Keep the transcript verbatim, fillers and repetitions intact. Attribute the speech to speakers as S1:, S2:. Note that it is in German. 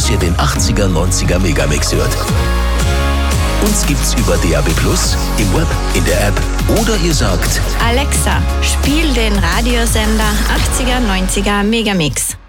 S1: dass ihr den achtziger, neunziger Megamix hört. Uns gibt's über D A B plus, im Web, in der App oder ihr sagt:
S2: Alexa, spiel den Radiosender achtziger, neunziger Megamix.